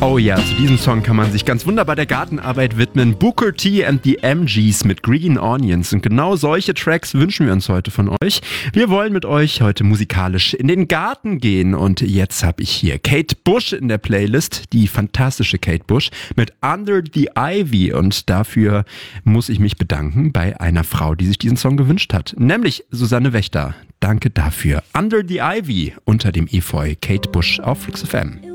Oh ja, zu diesem Song kann man sich ganz wunderbar der Gartenarbeit widmen. Booker T and the MGs mit Green Onions. Und genau solche Tracks wünschen wir uns heute von euch. Wir wollen mit euch heute musikalisch in den Garten gehen. Und jetzt habe ich hier Kate Bush in der Playlist, die fantastische Kate Bush mit Under the Ivy. Und dafür muss ich mich bedanken bei einer Frau, die sich diesen Song gewünscht hat. Nämlich Susanne Wächter. Danke dafür. Under the Ivy unter dem Efeu. Kate Bush auf Flux FM.